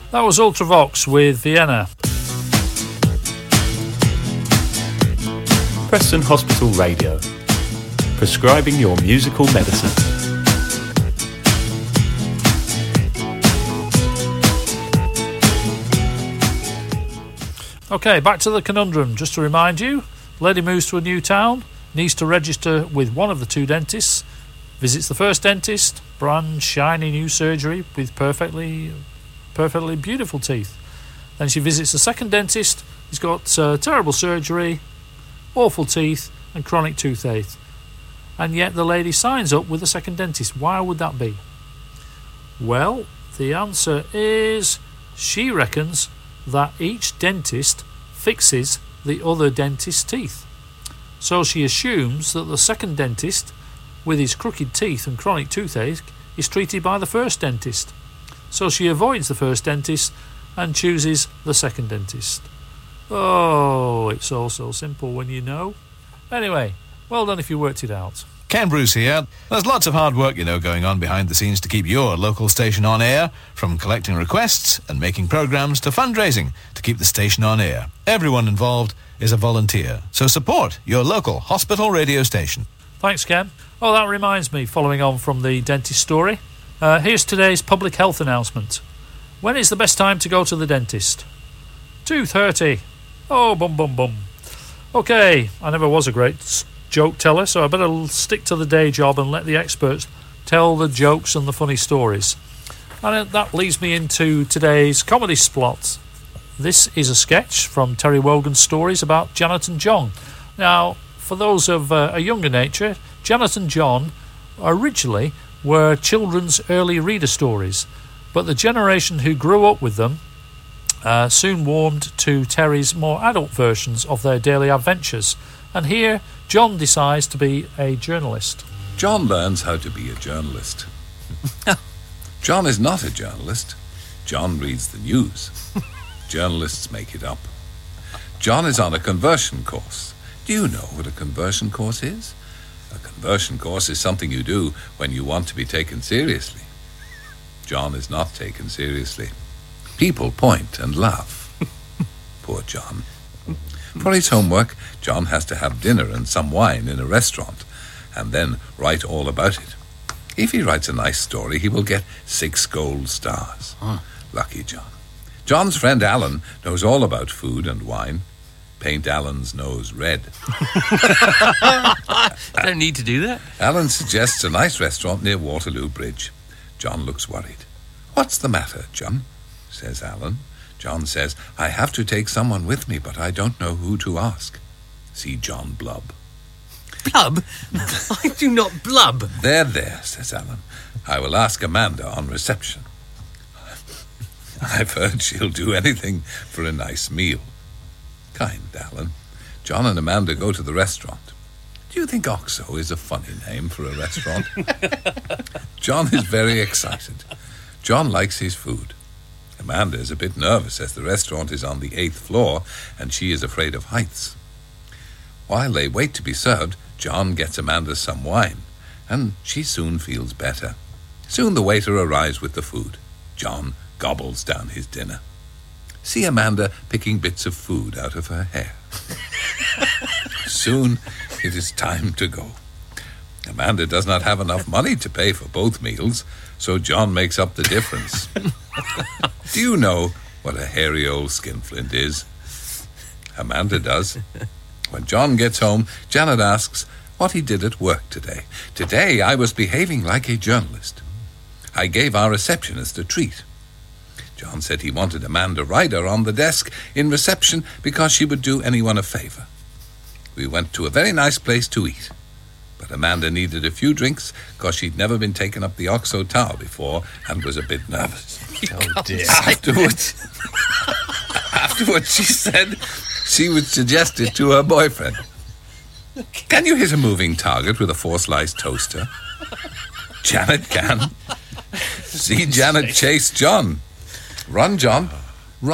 That was Ultravox with Vienna. Preston Hospital Radio. Prescribing your musical medicine. Okay, back to the conundrum. Just to remind you, lady moves to a new town, needs to register with one of the two dentists, visits the first dentist, brand shiny new surgery with perfectly beautiful teeth. Then she visits the second dentist, he's got terrible surgery, awful teeth and chronic toothache. And yet the lady signs up with the second dentist. Why would that be? Well, the answer is she reckons that each dentist fixes the other dentist's teeth. So she assumes that the second dentist, with his crooked teeth and chronic toothache, is treated by the first dentist. So she avoids the first dentist and chooses the second dentist. Oh, it's all so simple when you know. Anyway, well done if you worked it out. Ken Bruce here. There's lots of hard work, going on behind the scenes to keep your local station on air, from collecting requests and making programmes to fundraising to keep the station on air. Everyone involved is a volunteer, so support your local hospital radio station. Thanks, Ken. Oh, that reminds me, following on from the dentist story, here's today's public health announcement. When is the best time to go to the dentist? 2:30. Oh, bum, bum, bum. Okay, I never was a great joke teller, so I better stick to the day job and let the experts tell the jokes and the funny stories. And that leads me into today's comedy splot. This is a sketch from Terry Wogan's stories about Janet and John. Now, for those of a younger nature, Janet and John originally were children's early reader stories, but the generation who grew up with them soon warmed to Terry's more adult versions of their daily adventures. And here, John decides to be a journalist. John learns how to be a journalist. John is not a journalist. John reads the news. Journalists make it up. John is on a conversion course. Do you know what a conversion course is? A conversion course is something you do when you want to be taken seriously. John is not taken seriously. People point and laugh. Poor John. For his homework, John has to have dinner and some wine in a restaurant, and then write all about it. If he writes a nice story, he will get 6 gold stars. Lucky John. John's friend Alan knows all about food and wine. Paint Alan's nose red. I don't need to do that. Alan suggests a nice restaurant near Waterloo Bridge. John looks worried. "What's the matter, John?" says Alan. John says, "I have to take someone with me, but I don't know who to ask." See John blub. Blub? I do not blub. There, says Alan. "I will ask Amanda on reception. I've heard she'll do anything for a nice meal." Kind Alan. John and Amanda go to the restaurant. Do you think Oxo is a funny name for a restaurant? John is very excited. John likes his food. Amanda is a bit nervous as the restaurant is on the 8th floor and she is afraid of heights. While they wait to be served, John gets Amanda some wine, and she soon feels better. Soon the waiter arrives with the food. John gobbles down his dinner. See Amanda picking bits of food out of her hair. Soon it is time to go. Amanda does not have enough money to pay for both meals, so John makes up the difference. Do you know what a hairy old skinflint is? Amanda does. When John gets home, Janet asks what he did at work today. "Today I was behaving like a journalist. I gave our receptionist a treat." John said he wanted Amanda Ryder on the desk in reception because she would do anyone a favor. We went to a very nice place to eat, but Amanda needed a few drinks because she'd never been taken up the Oxo Tower before and was a bit nervous. Oh dear. Afterwards, she said she would suggest it to her boyfriend. "Can you hit a moving target with a 4-slice toaster?" Janet can. See Janet chase John. "Run, John.